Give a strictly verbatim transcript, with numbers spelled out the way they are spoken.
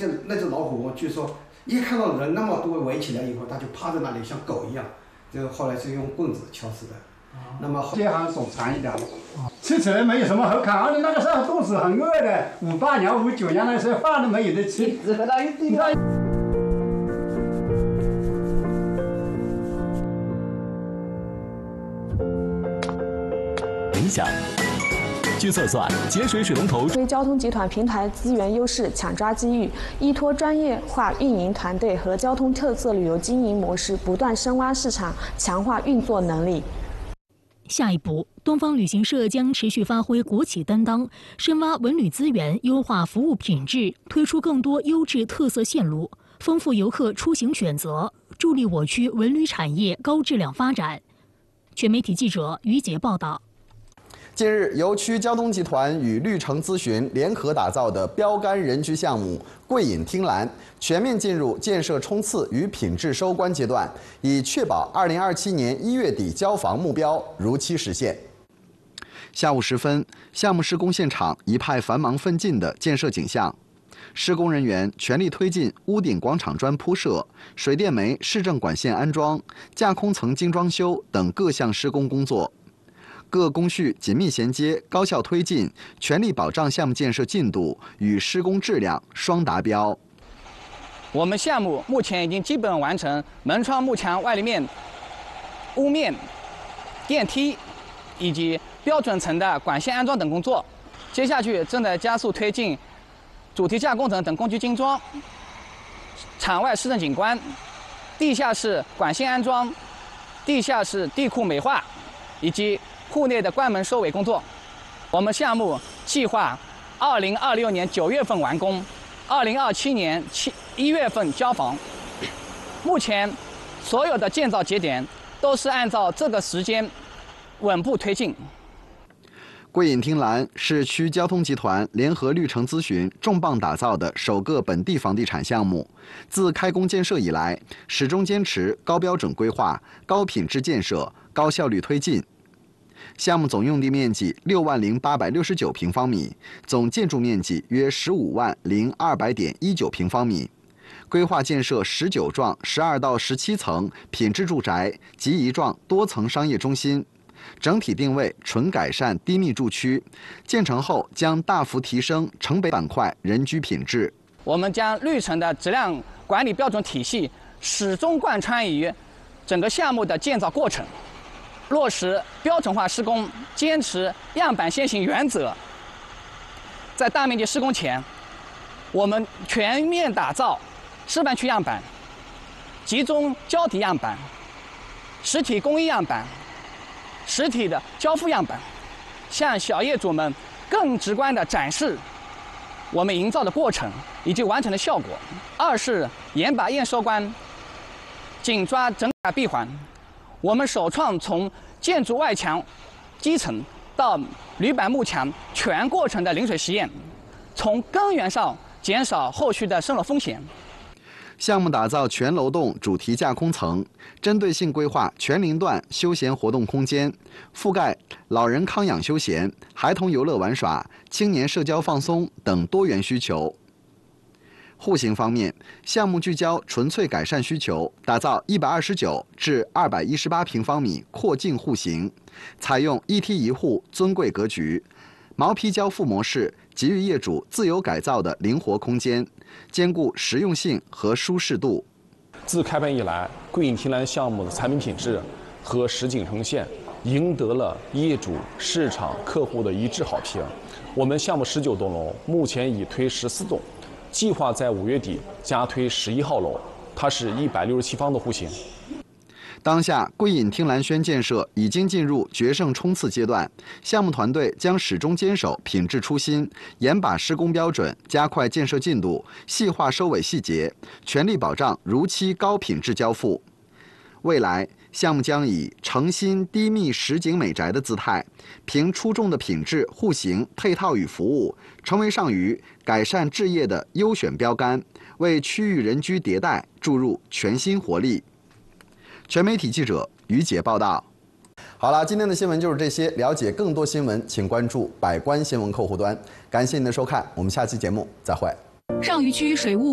只那只老虎，据说一看到人那么多围起来以后，它就趴在那里像狗一样，这个后来是用棍子敲死的。那么这行手残一点，吃起来没有什么好看，而且那个时候肚子很饿的，五八年、五九年那时候饭都没有得吃。 影响。据测算，节水水龙头为交通集团平台资源优势，抢抓机遇，依托专业化运营团队和交通特色旅游经营模式，不断深挖市场，强化运作能力。 下一步，东方旅行社将持续发挥国企担当，深挖文旅资源，优化服务品质，推出更多优质特色线路，丰富游客出行选择，助力我区文旅产业高质量发展。全媒体记者于杰报道。 近日，由区交通集团与绿城咨询联合打造的标杆人居项目“桂隐汀兰”全面进入建设冲刺与品质收官阶段，以确保二零二七年一月底交房目标如期实现。下午时分，项目施工现场一派繁忙奋进的建设景象，施工人员全力推进屋顶广场砖铺设、水电煤市政管线安装、架空层精装修等各项施工工作。各工序紧密衔接，高效推进，全力保障项目建设进度与施工质量双达标。 我们项目目前已经基本完成门窗、幕墙、外立面、屋面、电梯以及标准层的管线安装等工作。接下去正在加速推进主题架工程等工具精装、场外市政景观、地下室管线安装、地下室地库美化以及户内的关门收尾工作。我们项目计划二零二六年九月份完工，二零二七年七一月份交房。目前所有的建造节点都是按照这个时间稳步推进。 桂隐汀兰是区交通集团联合绿城咨询重磅打造的首个本地房地产项目。自开工建设以来，始终坚持高标准规划、高品质建设、高效率推进。项目总用地面积六万零八百六十九平方米，总建筑面积约十五万零二百点一九平方米，规划建设十九幢十二到十七层品质住宅及一幢多层商业中心，整体定位纯改善低密住区，建成后将大幅提升城北板块人居品质。 我们将绿城的质量管理标准体系始终贯穿于整个项目的建造过程。落实标准化施工，坚持样板先行原则。在大面积施工前，我们全面打造示范区样板、集中交底样板、实体工艺样板、实体的交付样板，向小业主们更直观地展示我们营造的过程以及完成的效果。二是严把验收官，紧抓整改闭环。我们首创从建筑外墙、基层到铝板幕墙全过程的淋水实验，从根源上减少后续的渗漏风险。 项目打造全楼栋主题架空层，针对性规划全龄段休闲活动空间，覆盖老人康养休闲、孩童游乐玩耍、青年社交放松等多元需求。户型方面，项目聚焦纯粹改善需求，打造一百二十九至二百一十八平方米阔径户型，采用一梯一户尊贵格局，毛坯交付模式，给予业主自由改造的灵活空间，兼顾实用性和舒适度。 自开办以来，桂隐汀兰项目的产品品质和实景呈现赢得了业主、市场、客户的一致好评。我们项目十九栋楼，目前已推十四栋。计划在五月底加推十一号楼，它是一百六十七方的户型。 当下，桂隐汀兰轩建设已经进入决胜冲刺阶段，项目团队将始终坚守品质初心，严把施工标准，加快建设进度，细化收尾细节，全力保障如期高品质交付。未来，项目将以诚心低密实景美宅的姿态，凭出众的品质、户型、配套与服务，成为上虞改善置业的优选标杆，为区域人居迭代注入全新活力。全媒体记者于杰报道。好了，今天的新闻就是这些。了解更多新闻，请关注百官新闻客户端。感谢您的收看，我们下期节目再会。 上虞区水务